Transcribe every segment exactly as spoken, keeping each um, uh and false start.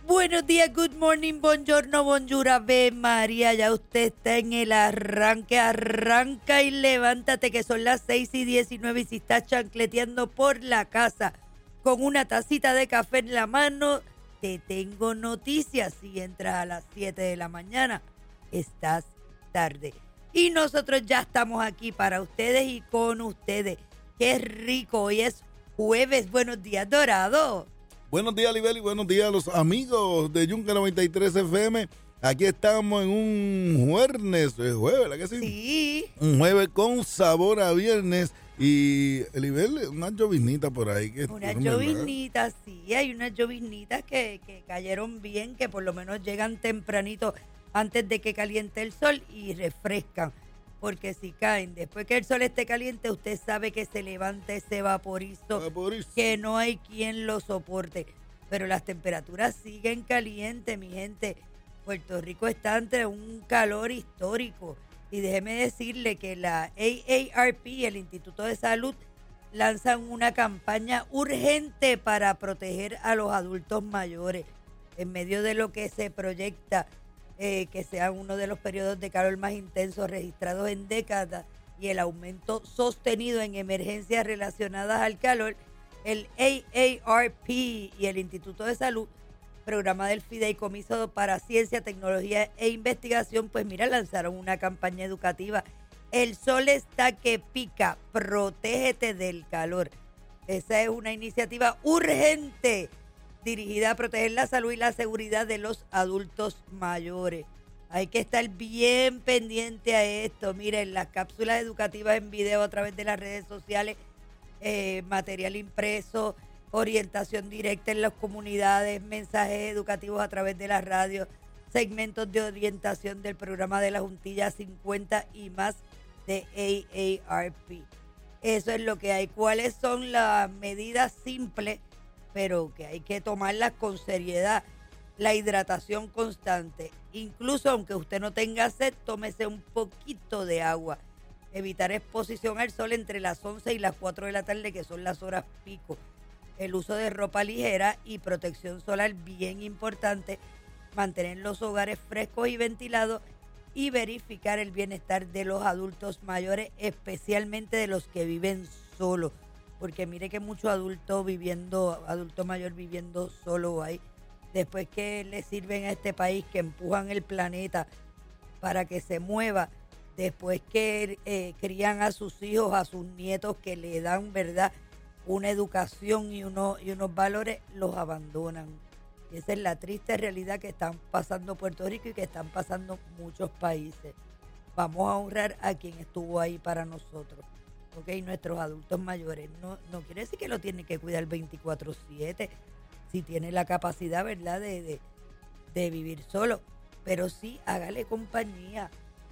Buenos días, good morning, buongiorno, bonjour, ave María, ya usted está en el arranque, arranca y levántate que son las seis y diecinueve y si estás chancleteando por la casa con una tacita de café en la mano, te tengo noticias, si entras a las siete de la mañana, estás tarde. Y nosotros ya estamos aquí para ustedes y con ustedes, qué rico, hoy es jueves, buenos días, Dorado. Buenos días, Libeli, buenos días a los amigos de Yunque noventa y tres F M. Aquí estamos en un jueves, es jueves, ¿verdad que sí? Sí. Un jueves con sabor a viernes y, Libeli, unas lloviznitas por ahí. Que unas lloviznitas, sí, hay unas lloviznitas que, que cayeron bien, que por lo menos llegan tempranito antes de que caliente el sol y refrescan. Porque si caen, después que el sol esté caliente, usted sabe que se levanta ese vaporizo, Vaporizo. que no hay quien lo soporte. Pero las temperaturas siguen calientes, mi gente. Puerto Rico está entre un calor histórico. Y déjeme decirle que la A A R P, el Instituto de Salud, lanzan una campaña urgente para proteger a los adultos mayores en medio de lo que se proyecta Eh, que sea uno de los periodos de calor más intensos registrados en décadas y el aumento sostenido en emergencias relacionadas al calor. El A A R P y el Instituto de Salud, programa del Fideicomiso para Ciencia, Tecnología e Investigación, pues mira, lanzaron una campaña educativa. El sol está que pica, protégete del calor. Esa es una iniciativa urgente dirigida a proteger la salud y la seguridad de los adultos mayores. Hay que estar bien pendiente a esto. Miren, las cápsulas educativas en video a través de las redes sociales, eh, material impreso, orientación directa en las comunidades, mensajes educativos a través de la radio, segmentos de orientación del programa de la Juntilla cincuenta y más de A A R P. Eso es lo que hay. ¿Cuáles son las medidas simples, pero que hay que tomarlas con seriedad? La hidratación constante, incluso aunque usted no tenga sed, tómese un poquito de agua. Evitar exposición al sol entre las once y las cuatro de la tarde, que son las horas pico. El uso de ropa ligera y protección solar, bien importante. Mantener los hogares frescos y ventilados y verificar el bienestar de los adultos mayores, especialmente de los que viven solos. Porque mire que muchos adultos viviendo, adulto mayor viviendo solo hay. Después que le sirven a este país, que empujan el planeta para que se mueva. Después que eh, crían a sus hijos, a sus nietos, que le dan, ¿verdad?, una educación y, uno, y unos valores, los abandonan. Y esa es la triste realidad que están pasando Puerto Rico y que están pasando muchos países. Vamos a honrar a quien estuvo ahí para nosotros. Ok, nuestros adultos mayores. No, no quiere decir que lo tienen que cuidar veinticuatro siete, si tiene la capacidad, ¿verdad?, de, de, de vivir solo. Pero sí, hágale compañía.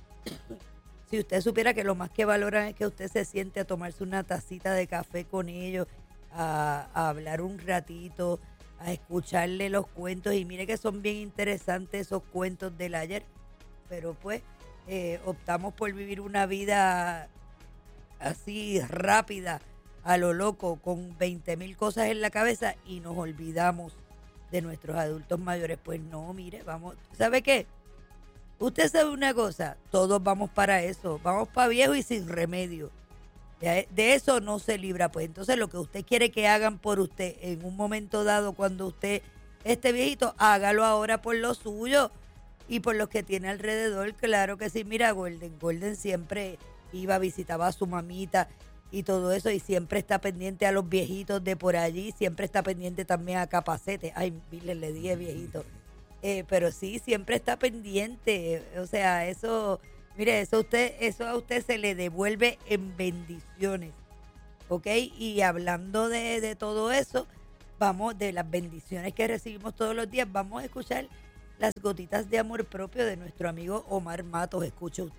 Si usted supiera que lo más que valoran es que usted se siente a tomarse una tacita de café con ellos, a, a hablar un ratito, a escucharle los cuentos. Y mire que son bien interesantes esos cuentos del ayer. Pero pues eh, optamos por vivir una vida así rápida, a lo loco, con veinte mil cosas en la cabeza y nos olvidamos de nuestros adultos mayores. Pues no, mire, vamos, ¿sabe qué? Usted sabe una cosa, todos vamos para eso, vamos para viejo y sin remedio. De, de eso no se libra. Pues entonces lo que usted quiere que hagan por usted en un momento dado, cuando usted esté viejito, hágalo ahora por lo suyo y por los que tiene alrededor. Claro que sí. Mira, Golden, Golden siempre iba, visitaba a su mamita y todo eso, y siempre está pendiente a los viejitos de por allí, siempre está pendiente también a Capacete. Ay, le, le dije viejito. Eh, pero sí, siempre está pendiente. O sea, eso, mire, eso, usted, eso a usted se le devuelve en bendiciones. ¿Ok? Y hablando de, de todo eso, vamos, de las bendiciones que recibimos todos los días, vamos a escuchar las gotitas de amor propio de nuestro amigo Omar Matos. Escuche usted.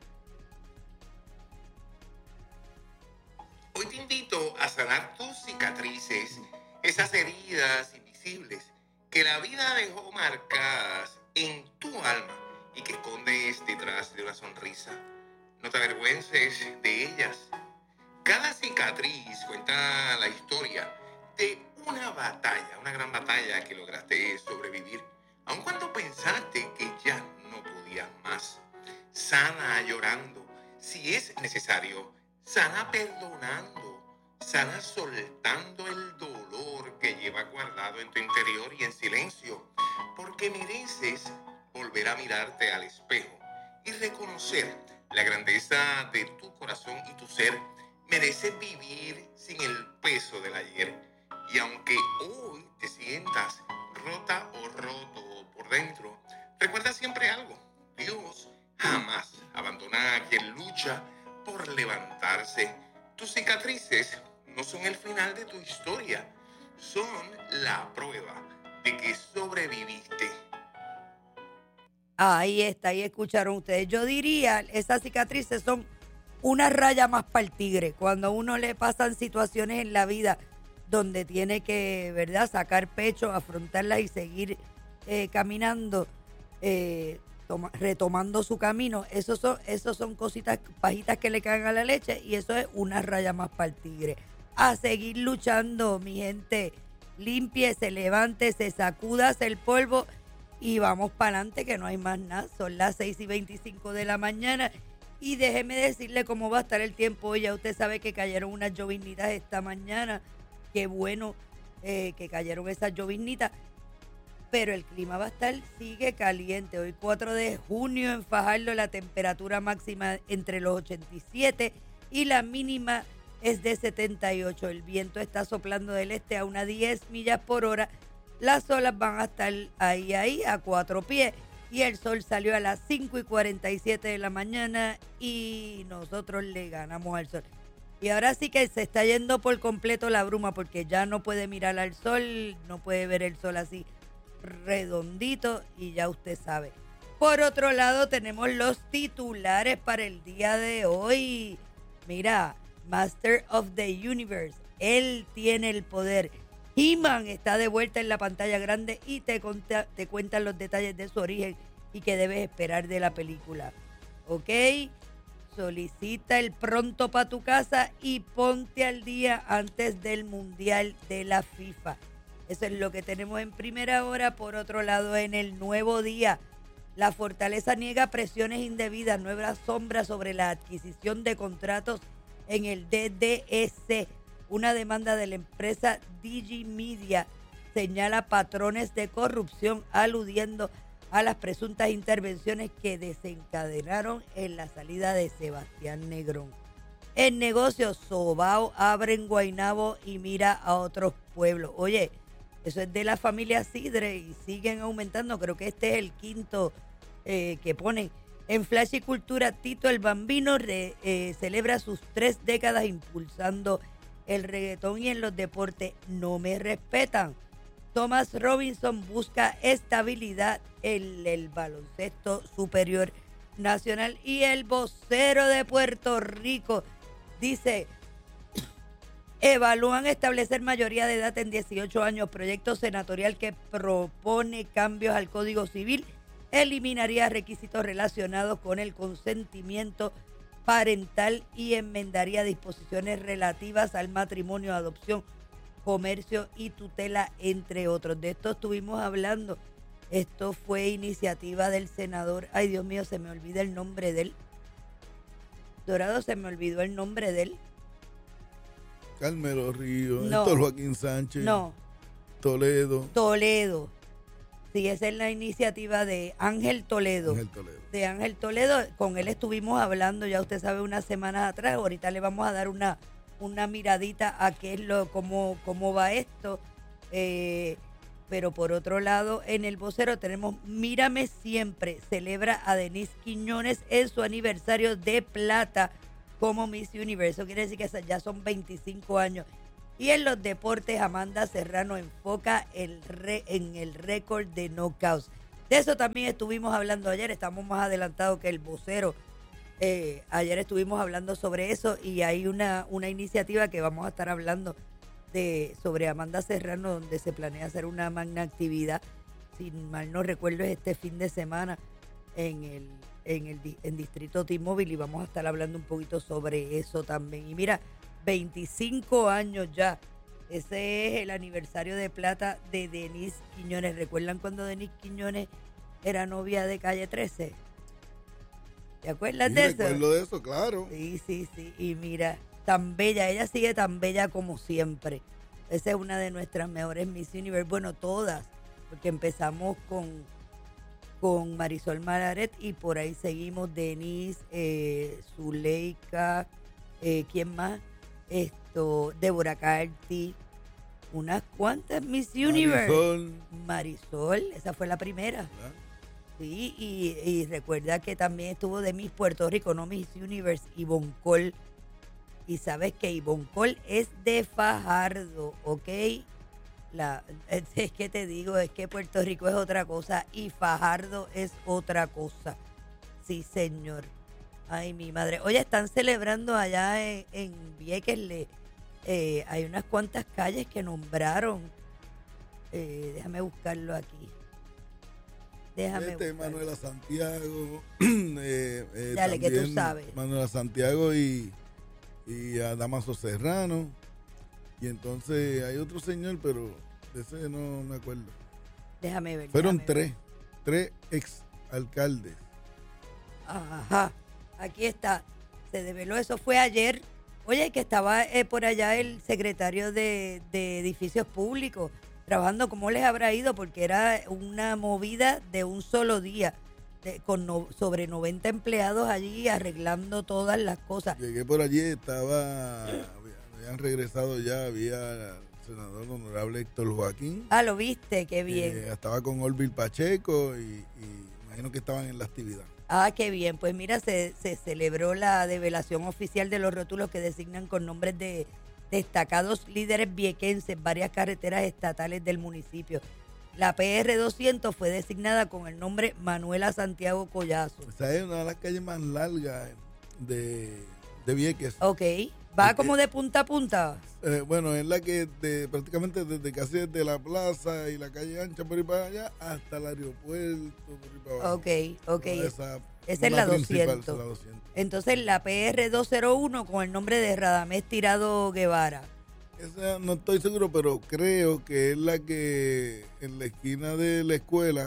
Hoy te invito a sanar tus cicatrices, esas heridas invisibles que la vida dejó marcadas en tu alma y que escondes detrás de una sonrisa. No te avergüences de ellas. Cada cicatriz cuenta la historia de una batalla, una gran batalla vida que lograste sobrevivir, aun cuando pensaste que ya no podías más. Sana llorando, si es necesario. Sana perdonando, sana soltando el dolor que lleva guardado en tu interior y en silencio, porque mereces volver a mirarte al espejo y reconocer la grandeza de tu corazón y tu ser. Mereces vivir sin el peso del ayer. Y aunque hoy te sientas rota o roto por dentro, recuerda siempre algo: Dios jamás abandona a quien lucha por levantarse. Tus cicatrices no son el final de tu historia, son la prueba de que sobreviviste. Ahí está, ahí escucharon ustedes. Yo diría, esas cicatrices son una raya más para el tigre. Cuando a uno le pasan situaciones en la vida donde tiene que, ¿verdad?, sacar pecho, afrontarlas y seguir eh, caminando, eh, toma, retomando su camino. Esos son, esos son cositas, pajitas que le caen a la leche, y eso es una raya más para el tigre. A seguir luchando, mi gente. Límpiese, levántese, sacúdase el polvo y vamos para adelante, que no hay más nada. Son las seis y veinticinco de la mañana. Y déjeme decirle cómo va a estar el tiempo hoy. Ya usted sabe que cayeron unas lloviznitas esta mañana. Qué bueno eh, que cayeron esas lloviznitas. Pero el clima va a estar, sigue caliente. Hoy cuatro de junio en Fajardo, la temperatura máxima entre los ochenta y siete y la mínima es de setenta y ocho. El viento está soplando del este a unas diez millas por hora. Las olas van a estar ahí, ahí, a cuatro pies. Y el sol salió a las cinco y cuarenta y siete de la mañana y nosotros le ganamos al sol. Y ahora sí que se está yendo por completo la bruma, porque ya no puede mirar al sol, no puede ver el sol así redondito, y ya usted sabe. Por otro lado, tenemos los titulares para el día de hoy. Mira, Master of the Universe, él tiene el poder. He-Man está de vuelta en la pantalla grande y te, conta, te cuentan los detalles de su origen y qué debes esperar de la película. ¿Ok? Solicita el pronto para tu casa y ponte al día antes del Mundial de la FIFA. Eso es lo que tenemos en primera hora. Por otro lado, en el Nuevo Día, la Fortaleza niega presiones indebidas, nuevas sombras sobre la adquisición de contratos en el D D E C. Una demanda de la empresa Digimedia señala patrones de corrupción, aludiendo a las presuntas intervenciones que desencadenaron en la salida de Sebastián Negrón. En negocios, Sobao abre en Guaynabo y mira a otros pueblos. Oye, eso es de la familia Sidre y siguen aumentando. Creo que este es el quinto eh, que ponen. En Flash y Cultura, Tito el Bambino re, eh, celebra sus tres décadas impulsando el reggaetón. Y en los deportes, no me respetan. Thomas Robinson busca estabilidad en el baloncesto superior nacional. Y el vocero de Puerto Rico dice: evalúan establecer mayoría de edad en dieciocho años. Proyecto senatorial que propone cambios al Código Civil eliminaría requisitos relacionados con el consentimiento parental y enmendaría disposiciones relativas al matrimonio, adopción, comercio y tutela, entre otros. De esto estuvimos hablando. Esto fue iniciativa del senador, ay Dios mío, se me olvida el nombre de él. Dorado, se me olvidó el nombre de él. Carmelo Río, no, Héctor Joaquín Sánchez. No. Toledo. Toledo. Sí, esa es la iniciativa de Ángel Toledo. Ángel Toledo. De Ángel Toledo. Con él estuvimos hablando, ya usted sabe, unas semanas atrás. Ahorita le vamos a dar una, una miradita a qué es lo, cómo, cómo va esto. Eh, pero por otro lado, en el vocero tenemos Mírame Siempre. Celebra a Denise Quiñones en su aniversario de plata como Miss Universo. Eso quiere decir que ya son veinticinco años. Y en los deportes, Amanda Serrano enfoca el re, en el récord de knockouts. De eso también estuvimos hablando ayer. Estamos más adelantados que el vocero. Eh, ayer estuvimos hablando sobre eso y hay una, una iniciativa que vamos a estar hablando de sobre Amanda Serrano, donde se planea hacer una magna actividad, si mal no recuerdo, es este fin de semana en el en el en Distrito T-Mobile, y vamos a estar hablando un poquito sobre eso también. Y mira, veinticinco años ya Ese es el aniversario de plata de Denise Quiñones. ¿Recuerdan cuando Denise Quiñones era novia de Calle trece? ¿Te acuerdas Sí, de eso? recuerdo de eso, claro. Sí, sí, sí. Y mira, tan bella, ella sigue tan bella como siempre. Esa es una de nuestras mejores Miss Universe. Bueno, todas, porque empezamos con, con Marisol Malaret y por ahí seguimos Denise, eh, Zuleika, eh, ¿quién más? Esto, Débora Carti, unas cuantas Miss Universe. Marisol. Marisol, esa fue la primera. ¿Verdad? Sí, y, y recuerda que también estuvo de Miss Puerto Rico, no Miss Universe, Ivonne Cole. Y sabes que Ivonne Cole es de Fajardo, ¿ok? La, es que te digo, es que Puerto Rico es otra cosa y Fajardo es otra cosa. Sí, señor. Ay, mi madre. Oye, están celebrando allá en, en Vieques, le, eh, hay unas cuantas calles que nombraron. Eh, déjame buscarlo aquí. Déjame Este, buscarlo. Manuela Santiago. eh, eh, Dale, que tú también sabes. Manuela Santiago y, y a Damaso Serrano. Y entonces hay otro señor, pero de ese no me acuerdo. Déjame ver. Fueron déjame ver. tres, tres ex alcaldes. Ajá, aquí está. Se develó, eso fue ayer. Oye, que estaba eh, por allá el secretario de, de Edificios Públicos trabajando. ¿Cómo les habrá ido? Porque era una movida de un solo día, de- con no- sobre noventa empleados allí arreglando todas las cosas. Llegué por allí, estaba, habían regresado ya, había el senador honorable Héctor Joaquín. Ah, lo viste, qué bien. Eh, estaba con Orville Pacheco y, y imagino que estaban en la actividad. Ah, qué bien. Pues mira, se, se celebró la develación oficial de los rótulos que designan con nombres de destacados líderes viequenses varias carreteras estatales del municipio. La P R doscientos fue designada con el nombre Manuela Santiago Collazo. Esa es una de las calles más largas de, de Vieques. Ok, va Porque- como de punta a punta. Eh, bueno, es la que de, prácticamente desde casi desde la plaza y la calle ancha por ahí para allá hasta el aeropuerto por ahí para abajo. Ok, ok. Toda esa, Esa es una la principal, doscientos. esa es la doscientos. Entonces la P R doscientos uno con el nombre de Radamés Tirado Guevara. Esa no estoy seguro, pero creo que es la que en la esquina de la escuela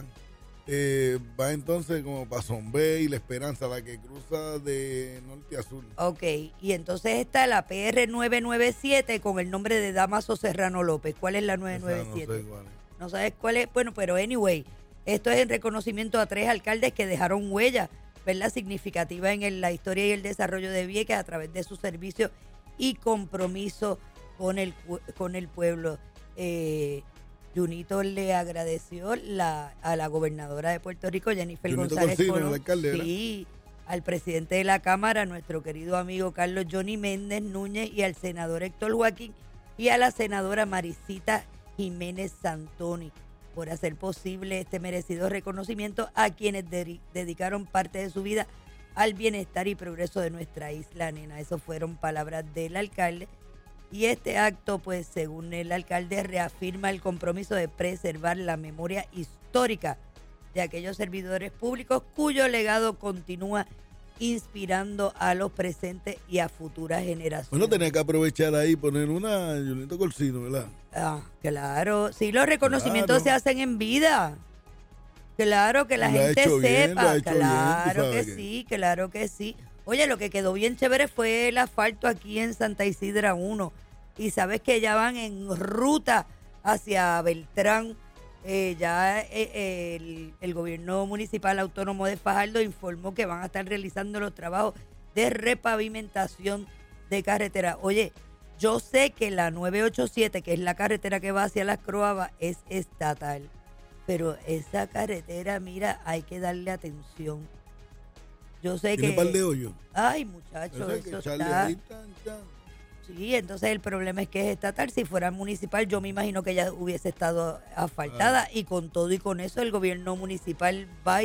eh, va entonces como para Zombé y La Esperanza, la que cruza de norte a sur. Ok, y entonces está la P R novecientos noventa y siete con el nombre de Damaso Serrano López. ¿Cuál es la Esa novecientos noventa y siete? no sé cuál es. No sabes cuál es. Bueno, pero anyway, esto es en reconocimiento a tres alcaldes que dejaron huella, ¿verdad?, significativa en el- la historia y el desarrollo de Vieques a través de su servicio y compromiso con el, pu- con el pueblo. Eh, Junito le agradeció la, a la gobernadora de Puerto Rico, Jennifer Junito González Corsino, Colón. el alcalde, ¿verdad? Sí, al presidente de la Cámara, nuestro querido amigo Carlos Johnny Méndez Núñez, y al senador Héctor Joaquín, y a la senadora Maricita Jiménez Santoni, por hacer posible este merecido reconocimiento a quienes de- dedicaron parte de su vida al bienestar y progreso de nuestra isla, nena. Esas fueron palabras del alcalde. Y este acto, pues, según el alcalde, reafirma el compromiso de preservar la memoria histórica de aquellos servidores públicos cuyo legado continúa inspirando a los presentes y a futuras generaciones. Bueno, tenía que aprovechar ahí y poner una Junito Corsino, ¿verdad? Ah, claro. Sí, los reconocimientos Claro. se hacen en vida. Claro, que la Lo ha gente hecho bien, sepa. lo ha hecho bien, tú claro que sabes que- sí, claro que sí. Oye, lo que quedó bien chévere fue el asfalto aquí en Santa Isidra uno. Y sabes que ya van en ruta hacia Beltrán. Eh, ya eh, el, el gobierno municipal autónomo de Fajardo informó que van a estar realizando los trabajos de repavimentación de carretera. Oye, yo sé que la nueve ochenta y siete, que es la carretera que va hacia Las Croabas, es estatal. Pero esa carretera, mira, hay que darle atención. Yo sé Tiene que... un par de hoyos. Ay, muchachos, Eso hay que eso echarle está... ahí, tan, tan. Sí, entonces el problema es que es estatal. Si fuera municipal, yo me imagino que ya hubiese estado asfaltada. Y con todo y con eso, el gobierno municipal va y